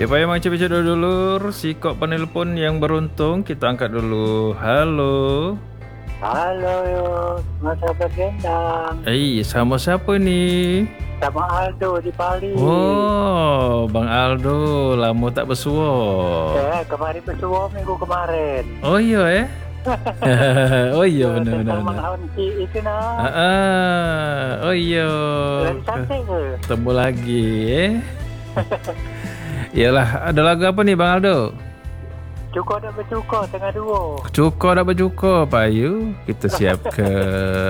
Ya payah macam dulur, si kok penelpon yang beruntung kita angkat dulu. Halo. Halo, masa bergendang. Sama siapa nih? Sama Aldo di Bali. Oh, Bang Aldo, lama tak bersua. Kemarin bersua minggu kemarin. Oh iya oh iya benar. Tentang menghenti itu nah. Oh iya. Lagi cantik ke? Ketemu lagi Yalah, ada lagu apa nih Bang Aldo? Cukup dah bercukur tengah dua. Cukup dah bercukur, payu. Kita siap ke